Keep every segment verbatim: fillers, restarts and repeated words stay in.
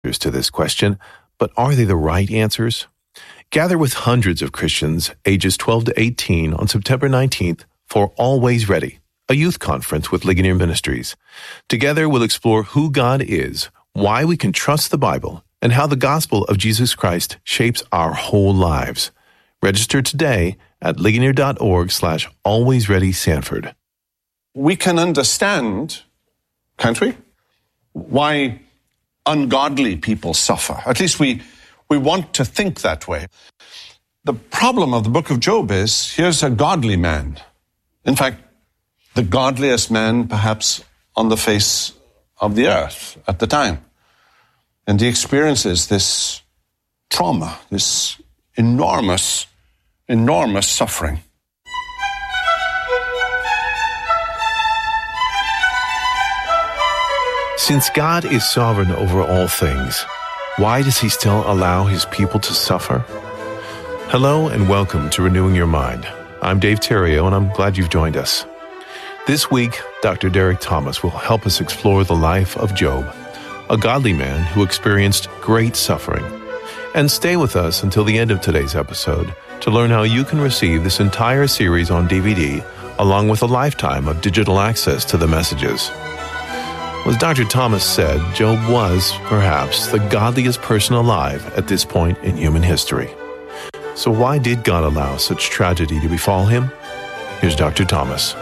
to this question, but are they the right answers? Gather with hundreds of Christians ages twelve to eighteen on September nineteenth for Always Ready, a youth conference with Ligonier Ministries. Together we'll explore who God is, why we can trust the Bible, and how the gospel of Jesus Christ shapes our whole lives. Register today at ligonier.org slash always ready Sanford. We can understand, can't we, why ungodly people suffer. At least we, we want to think that way. The problem of the book of Job is, here's a godly man. In fact, the godliest man perhaps on the face of the earth at the time. And he experiences this trauma, this enormous, enormous suffering. Since God is sovereign over all things, why does he still allow his people to suffer? Hello and welcome to Renewing Your Mind. I'm Dave Terrio, and I'm glad you've joined us. This week, Doctor Derek Thomas will help us explore the life of Job, a godly man who experienced great suffering. And stay with us until the end of today's episode to learn how you can receive this entire series on D V D, along with a lifetime of digital access to the messages. As Doctor Thomas said, Job was, perhaps, the godliest person alive at this point in human history. So why did God allow such tragedy to befall him? Here's Doctor Thomas.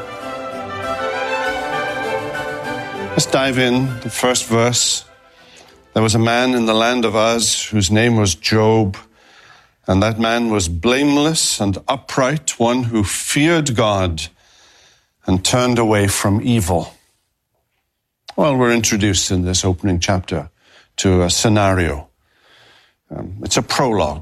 Let's dive in. The first verse. There was a man in the land of Uz whose name was Job, and that man was blameless and upright, one who feared God and turned away from evil. Well, we're introduced in this opening chapter to a scenario. Um, it's a prologue.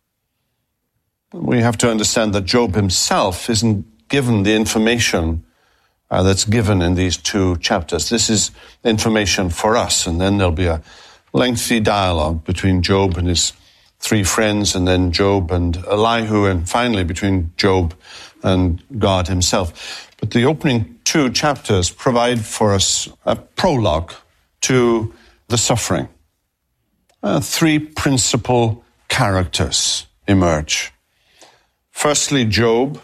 We have to understand that Job himself isn't given the information uh, that's given in these two chapters. This is information for us, and then there'll be a lengthy dialogue between Job and his three friends, and then Job and Elihu, and finally between Job and God himself. But the opening two chapters provide for us a prologue to the suffering. Uh, three principal characters emerge. Firstly, Job.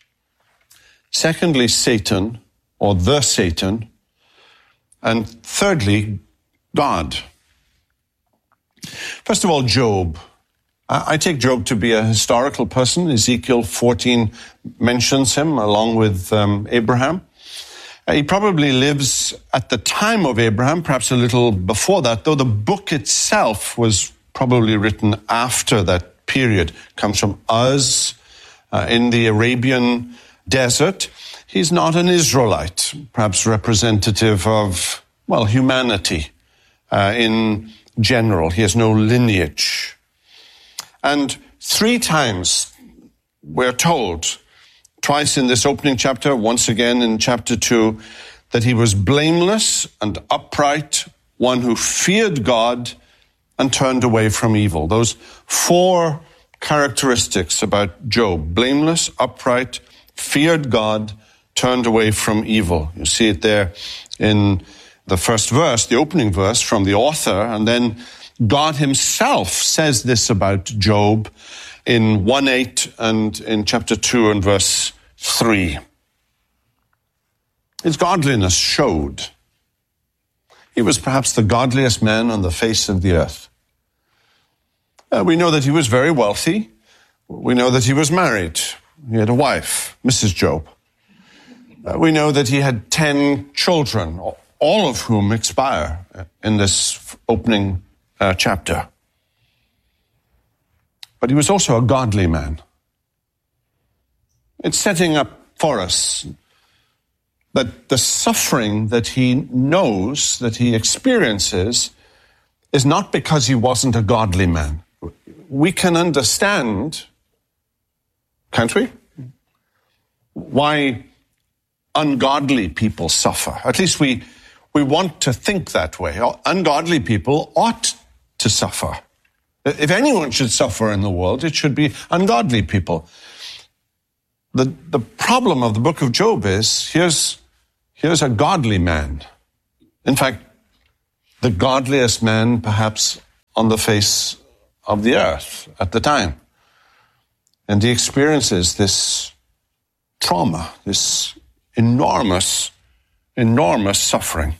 Secondly, Satan, or the Satan. And thirdly, God. First of all, Job. I take Job to be a historical person. Ezekiel fourteen mentions him along with um, Abraham. He probably lives at the time of Abraham, perhaps a little before that, though the book itself was probably written after that period. It comes from Uz uh, in the Arabian desert. He's not an Israelite, perhaps representative of, well, humanity uh, in general. He has no lineage. And three times we're told, twice in this opening chapter, once again in chapter two, that he was blameless and upright, one who feared God and turned away from evil. Those four characteristics about Job: blameless, upright, feared God, turned away from evil. You see it there in the first verse, the opening verse from the author, and then God himself says this about Job in one eight and in chapter two and verse three. His godliness showed. He was perhaps the godliest man on the face of the earth. Uh, we know that he was very wealthy. We know that he was married. He had a wife, Missus Job. Uh, we know that he had ten children, all of whom expire in this opening Uh, chapter. But he was also a godly man. It's setting up for us that the suffering that he knows, that he experiences, is not because he wasn't a godly man. We can understand, can't we, why ungodly people suffer. At least we, we want to think that way. Ungodly people ought to suffer. If anyone should suffer in the world, it should be ungodly people. The, the problem of the book of Job is, here's, here's a godly man. In fact, the godliest man perhaps on the face of the earth at the time. And he experiences this trauma, this enormous, enormous suffering.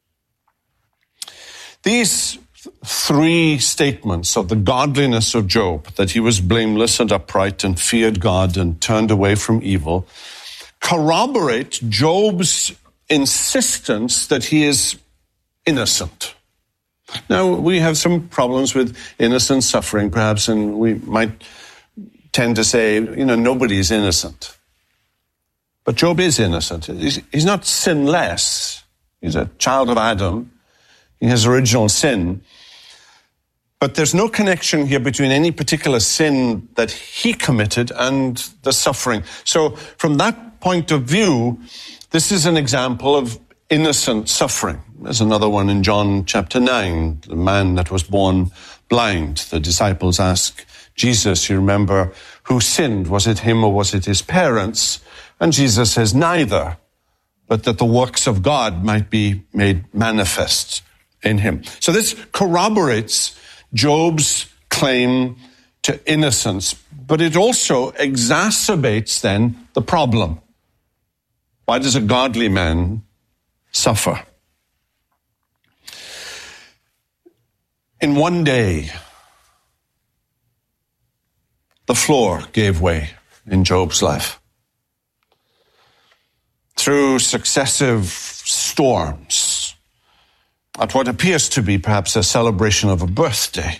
These three statements of the godliness of Job, that he was blameless and upright and feared God and turned away from evil, corroborate Job's insistence that he is innocent. Now, we have some problems with innocent suffering, perhaps, and we might tend to say, you know, nobody is innocent. But Job is innocent. He's, he's not sinless. He's a child of Adam. He has original sin. But there's no connection here between any particular sin that he committed and the suffering. So from that point of view, this is an example of innocent suffering. There's another one in John chapter nine, the man that was born blind. The disciples ask Jesus, you remember, who sinned? Was it him or was it his parents? And Jesus says, neither, but that the works of God might be made manifest in him. So this corroborates Job's claim to innocence, but it also exacerbates then the problem. Why does a godly man suffer? In one day, the floor gave way in Job's life. Through successive storms, at what appears to be perhaps a celebration of a birthday,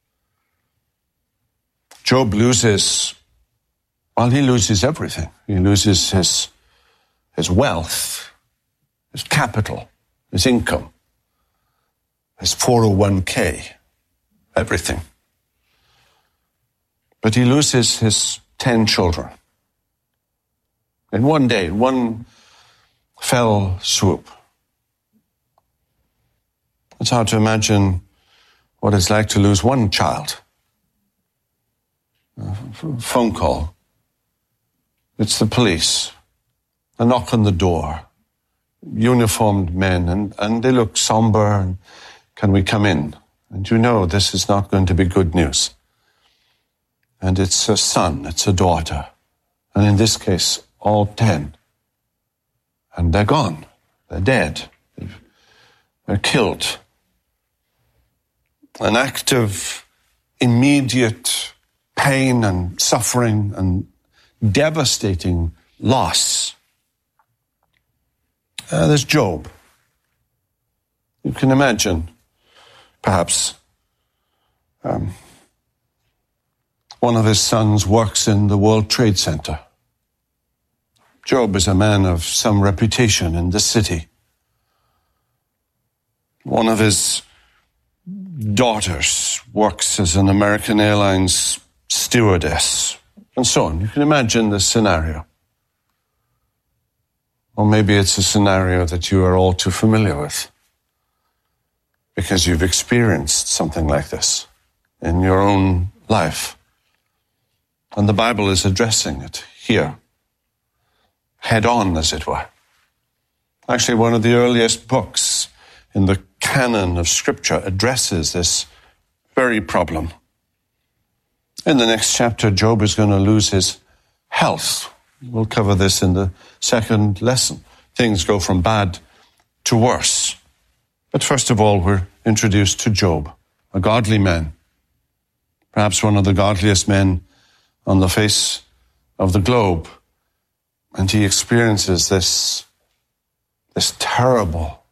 Job loses, well, he loses everything. He loses his, his wealth, his capital, his income, his four oh one k, everything. But he loses his ten children. In one day, in one fell swoop. It's hard to imagine what it's like to lose one child. A phone call. It's the police. A knock on the door. Uniformed men, and, and they look somber. And, can we come in? And you know this is not going to be good news. And it's a son, it's a daughter. And in this case, all ten. And they're gone. They're dead. They're killed. An act of immediate pain and suffering and devastating loss. Uh, there's Job. You can imagine, perhaps, um, one of his sons works in the World Trade Center. Job is a man of some reputation in the city. One of his daughters works as an American Airlines stewardess, and so on. You can imagine this scenario. Or maybe it's a scenario that you are all too familiar with, because you've experienced something like this in your own life. And the Bible is addressing it here, head on, as it were. Actually, one of the earliest books in the canon of Scripture addresses this very problem. In the next chapter, Job is going to lose his health. We'll cover this in the second lesson. Things go from bad to worse. But first of all, we're introduced to Job, a godly man, perhaps one of the godliest men on the face of the globe. And he experiences this, this terrible,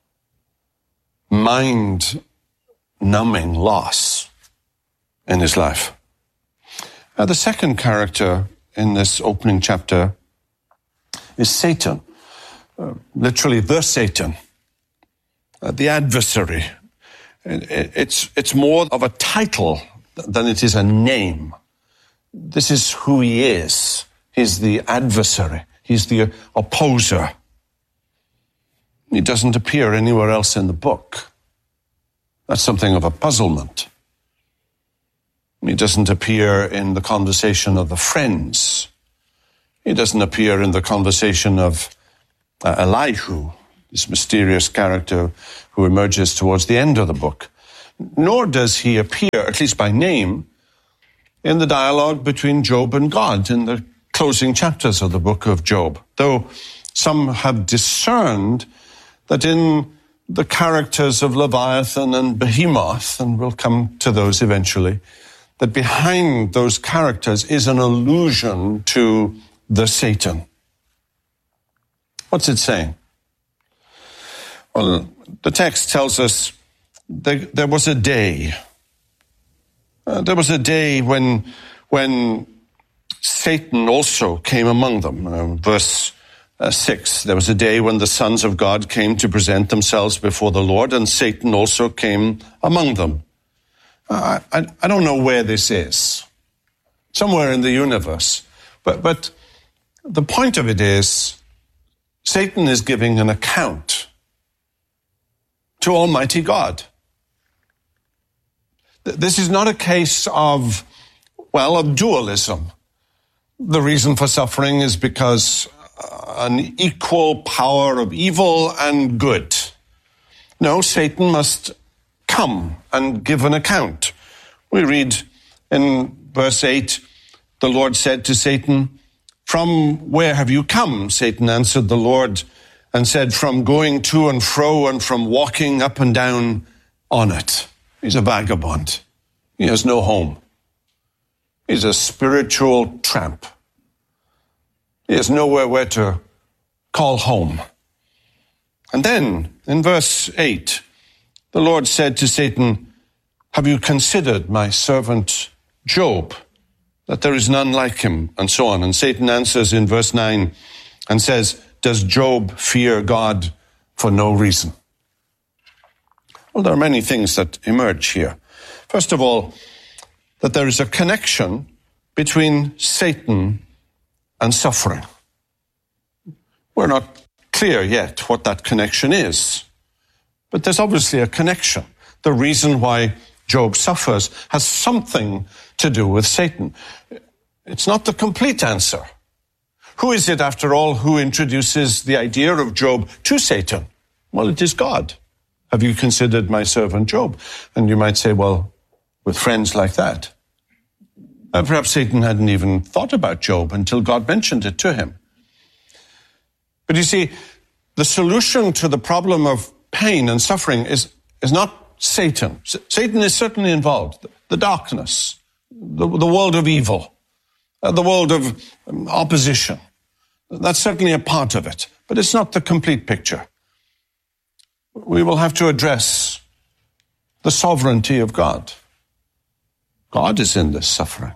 mind-numbing loss in his life. Now, the second character in this opening chapter is Satan, uh, literally the Satan, uh, the adversary. It, it's, it's more of a title than it is a name. This is who he is. He's the adversary. He's the opposer. He doesn't appear anywhere else in the book. That's something of a puzzlement. He doesn't appear in the conversation of the friends. He doesn't appear in the conversation of uh, Elihu, this mysterious character who emerges towards the end of the book. nor does he appear, at least by name, in the dialogue between Job and God in the closing chapters of the book of Job, though some have discerned that in the characters of Leviathan and Behemoth, and we'll come to those eventually, that behind those characters is an allusion to the Satan. What's it saying? Well, the text tells us there, there was a day. Uh, there was a day when, when Satan also came among them. Uh, verse uh, six, there was a day when the sons of God came to present themselves before the Lord, and Satan also came among them. Uh, I, I don't know where this is. Somewhere in the universe. But, but the point of it is, Satan is giving an account to Almighty God. This is not a case of, well, of dualism. The reason for suffering is because an equal power of evil and good. No, Satan must come and give an account. We read in verse eight, the Lord said to Satan, "From where have you come?" Satan answered the Lord and said, "From going to and fro and from walking up and down on it." He's a vagabond. He has no home. He's a spiritual tramp. He has nowhere where to call home. And then, in verse eight, the Lord said to Satan, "Have you considered my servant Job, that there is none like him?" And so on. And Satan answers in verse nine and says, "Does Job fear God for no reason?" Well, there are many things that emerge here. First of all, that there is a connection between Satan and suffering. We're not clear yet what that connection is, but there's obviously a connection. The reason why Job suffers has something to do with Satan. It's not the complete answer. Who is it, after all, who introduces the idea of Job to Satan? Well, it is God. "Have you considered my servant Job?" And you might say, well, with friends like that. Uh, perhaps Satan hadn't even thought about Job until God mentioned it to him. But you see, the solution to the problem of pain and suffering is, is not Satan. S- Satan is certainly involved. The darkness, the, the world of evil, uh, the world of um, opposition. That's certainly a part of it, but it's not the complete picture. We will have to address the sovereignty of God. God is in this suffering.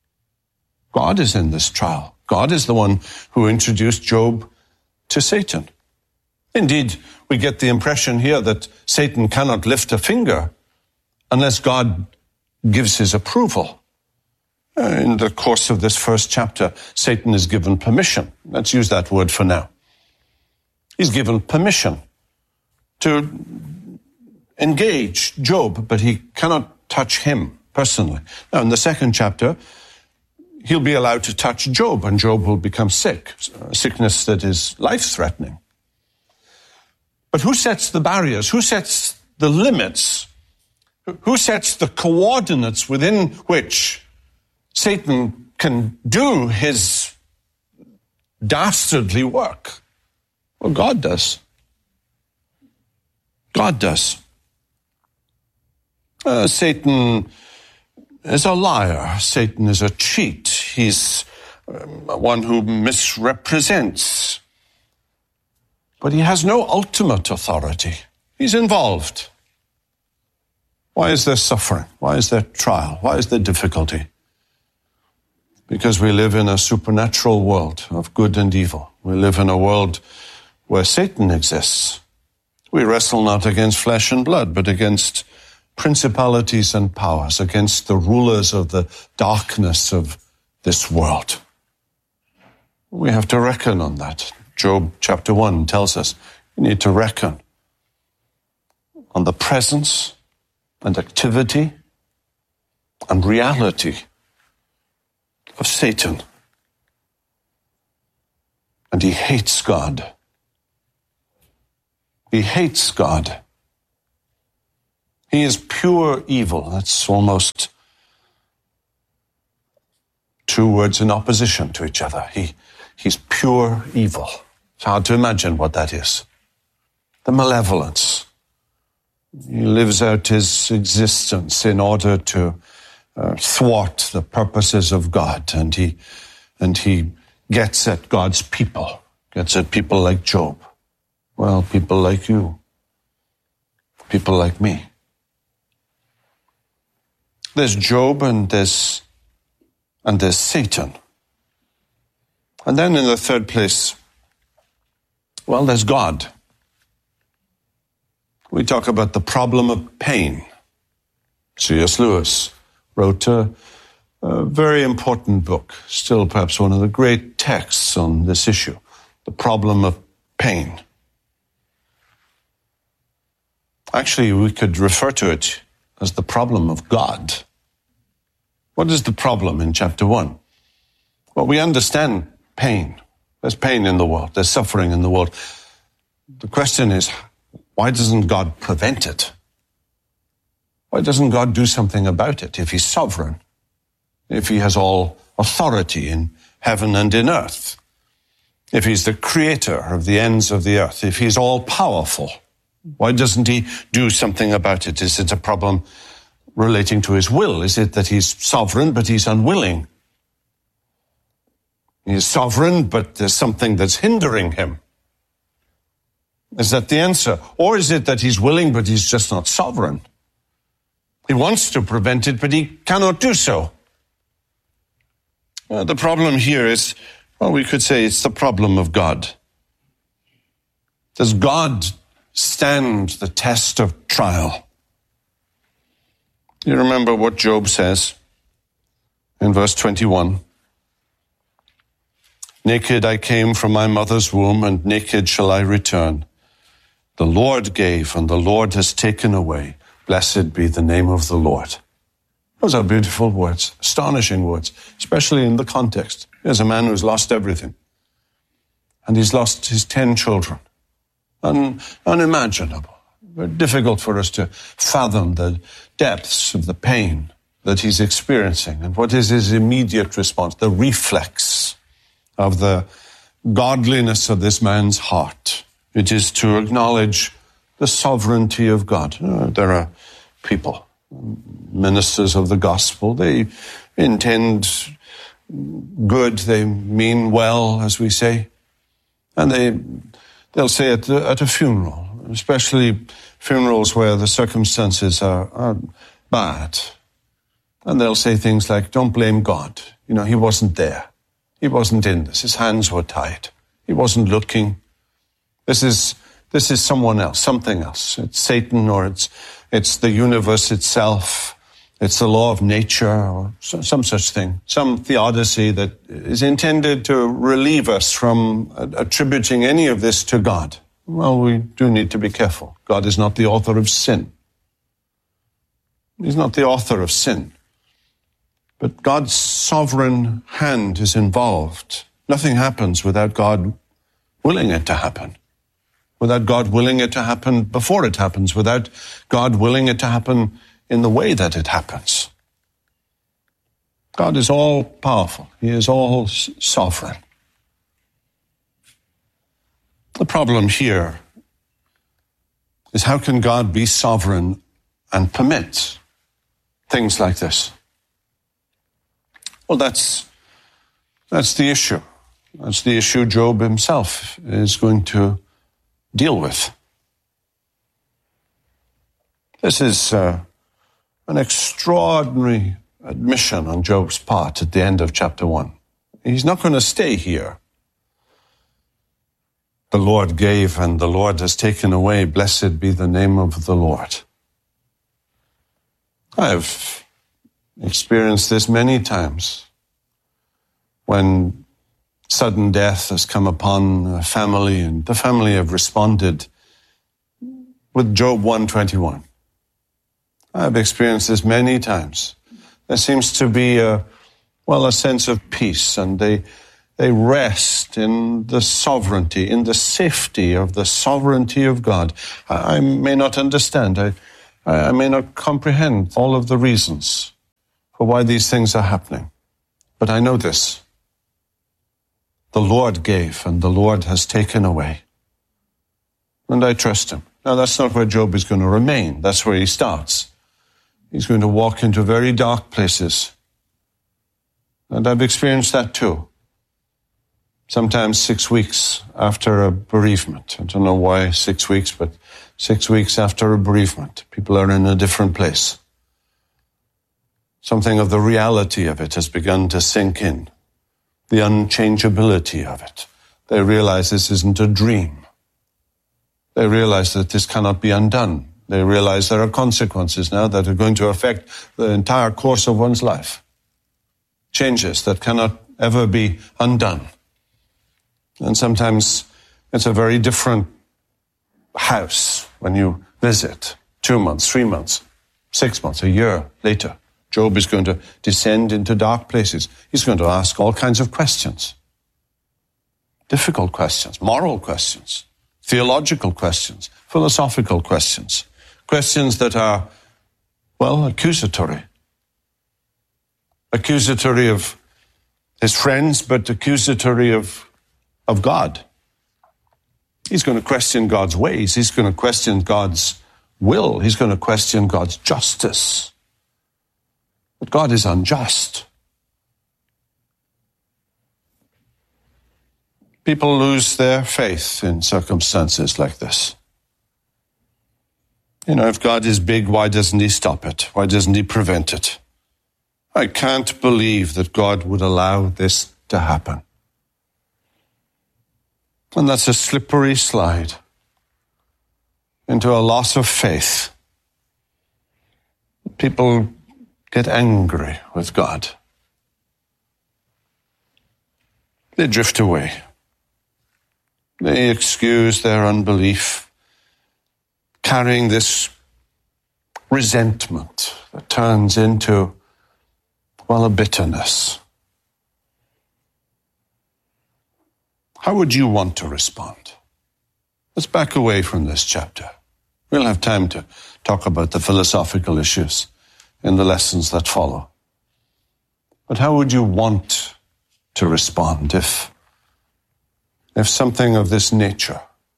God is in this trial. God is the one who introduced Job to Satan. Indeed, we get the impression here that Satan cannot lift a finger unless God gives his approval. In the course of this first chapter, Satan is given permission. Let's use that word for now. He's given permission to engage Job, but he cannot touch him personally. Now, in the second chapter, he'll be allowed to touch Job, and Job will become sick, a sickness that is life-threatening. But who sets the barriers? Who sets the limits? Who sets the coordinates within which Satan can do his dastardly work? Well, God does. God does. Uh, Satan is a liar. Satan is a cheat. He's um, one who misrepresents. But he has no ultimate authority. He's involved. Why is there suffering? Why is there trial? Why is there difficulty? Because we live in a supernatural world of good and evil. We live in a world where Satan exists. We wrestle not against flesh and blood, but against principalities and powers, against the rulers of the darkness of this world. We have to reckon on that. Job chapter one tells us we need to reckon on the presence and activity and reality of Satan. And he hates God. He hates God. He is pure evil. That's almost two words in opposition to each other. He, he's pure evil. It's hard to imagine what that is. The malevolence. He lives out his existence in order to uh, thwart the purposes of God, and he and he gets at God's people, gets at people like Job. Well, people like you, people like me. There's Job and there's and there's Satan. And then in the third place, well, there's God. We talk about the problem of pain. C S Lewis wrote a, a very important book, still perhaps one of the great texts on this issue, the problem of pain. Actually, we could refer to it as the problem of God. What is the problem in chapter one? Well, we understand pain. There's pain in the world. There's suffering in the world. The question is, why doesn't God prevent it? Why doesn't God do something about it if he's sovereign? If he has all authority in heaven and in earth? If he's the creator of the ends of the earth? If he's all powerful? Why doesn't he do something about it? Is it a problem relating to his will? Is it that he's sovereign but he's unwilling? He's sovereign but there's something that's hindering him. Is that the answer? Or is it that he's willing but he's just not sovereign? He wants to prevent it but he cannot do so. Well, the problem here is, well, we could say it's the problem of God. Does God stand the test of trial? You remember what Job says in verse twenty-one. Naked I came from my mother's womb, and naked shall I return. The Lord gave, and the Lord has taken away. Blessed be the name of the Lord. Those are beautiful words, astonishing words, especially in the context. Here's a man who's lost everything. And he's lost his ten children. Un- unimaginable. Very difficult for us to fathom the depths of the pain that he's experiencing. And what is his immediate response? The reflex of the godliness of this man's heart. It is to acknowledge the sovereignty of God. Uh, there are people, ministers of the gospel, they intend good, they mean well, as we say, and they, they'll say at, the, at a funeral, especially funerals where the circumstances are, are bad, and they'll say things like, don't blame God. You know, he wasn't there. He wasn't in this. His hands were tied. He wasn't looking. This is this is someone else, something else. It's Satan, or it's it's the universe itself. It's the law of nature, or some such thing. Some theodicy that is intended to relieve us from attributing any of this to God. Well, we do need to be careful. God is not the author of sin. He's not the author of sin. But God's sovereign hand is involved. Nothing happens without God willing it to happen. Without God willing it to happen before it happens. Without God willing it to happen in the way that it happens. God is all powerful. He is all sovereign. The problem here is, how can God be sovereign and permit things like this? Well, that's that's the issue. That's the issue Job himself is going to deal with. This is uh, an extraordinary admission on Job's part at the end of chapter one. He's not going to stay here. The Lord gave and the Lord has taken away. Blessed be the name of the Lord. I've experienced this many times when sudden death has come upon a family, and the family have responded with Job one twenty-one. I've experienced this many times. There seems to be a, well, a sense of peace, and they they rest in the sovereignty, in the safety of the sovereignty of God. I, I may not understand. I I, I may not comprehend all of the reasons for why these things are happening. But I know this. The Lord gave and the Lord has taken away. And I trust him. Now, that's not where Job is going to remain. That's where he starts. He's going to walk into very dark places. And I've experienced that too. Sometimes six weeks after a bereavement. I don't know why six weeks, but six weeks after a bereavement, people are in a different place. Something of the reality of it has begun to sink in. The unchangeability of it. They realize this isn't a dream. They realize that this cannot be undone. They realize there are consequences now that are going to affect the entire course of one's life. Changes that cannot ever be undone. And sometimes it's a very different house when you visit two months, three months, six months, a year later. Job is going to descend into dark places. He's going to ask all kinds of questions. Difficult questions, moral questions, theological questions, philosophical questions. Questions that are, well, accusatory. Accusatory of his friends, but accusatory of, of God. He's going to question God's ways. He's going to question God's will. He's going to question God's justice. But God is unjust. People lose their faith in circumstances like this. You know, if God is big, why doesn't he stop it? Why doesn't he prevent it? I can't believe that God would allow this to happen. And that's a slippery slide into a loss of faith. People get angry with God. They drift away. They excuse their unbelief, carrying this resentment that turns into, well, a bitterness. How would you want to respond? Let's back away from this chapter. We'll have time to talk about the philosophical issues in the lessons that follow. But how would you want to respond if, if something of this nature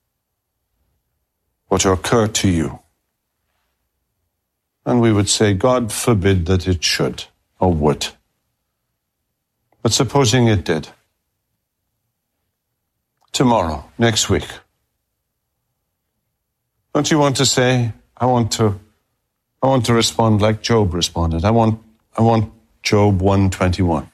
were to occur to you? And we would say, God forbid that it should or would. But supposing it did, tomorrow, next week, don't you want to say, I want to I want to respond like Job responded. I want I want Job one twenty-one.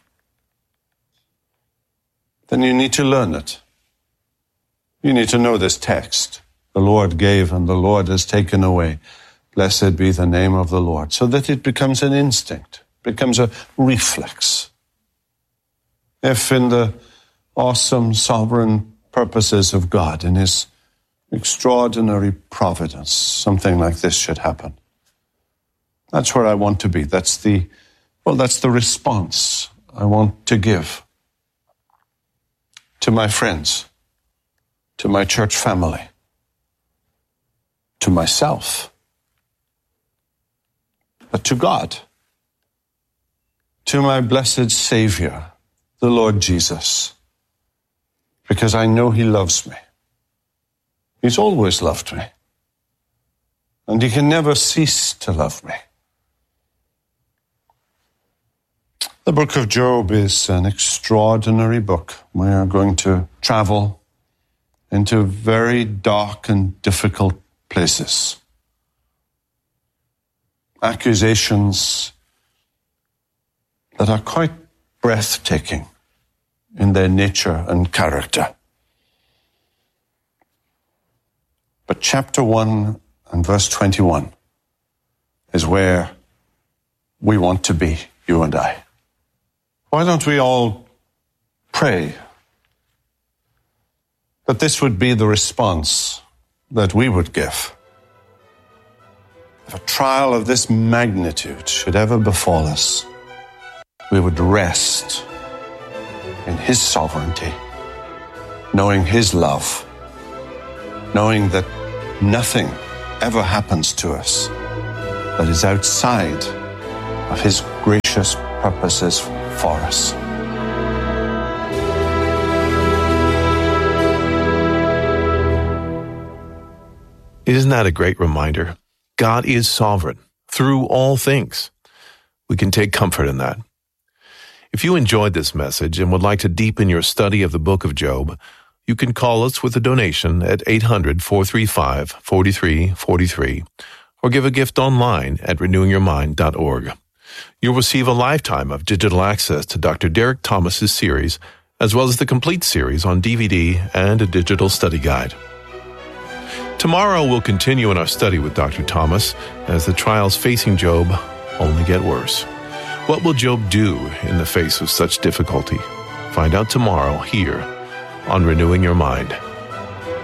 Then you need to learn it. You need to know this text. The Lord gave and the Lord has taken away. Blessed be the name of the Lord. So that it becomes an instinct, becomes a reflex. If in the awesome sovereign purposes of God, in his extraordinary providence, something like this should happen. That's where I want to be. That's the, well, that's the response I want to give to my friends, to my church family, to myself, but to God, to my blessed Savior, the Lord Jesus, because I know he loves me. He's always loved me, and he can never cease to love me. The book of Job is an extraordinary book. We are going to travel into very dark and difficult places. Accusations that are quite breathtaking in their nature and character. But chapter one and verse twenty-one is where we want to be, you and I. Why don't we all pray that this would be the response that we would give? If a trial of this magnitude should ever befall us, we would rest in his sovereignty, knowing his love, knowing that nothing ever happens to us that is outside of his gracious purposes for us. Isn't that a great reminder? God is sovereign through all things. We can take comfort in that. If you enjoyed this message and would like to deepen your study of the book of Job, you can call us with a donation at eight hundred, four three five, four three four three or give a gift online at renewing your mind dot org. You'll receive a lifetime of digital access to Doctor Derek Thomas's series, as well as the complete series on D V D and a digital study guide. Tomorrow we'll continue in our study with Doctor Thomas as the trials facing Job only get worse. What will Job do in the face of such difficulty? Find out tomorrow here on Renewing Your Mind.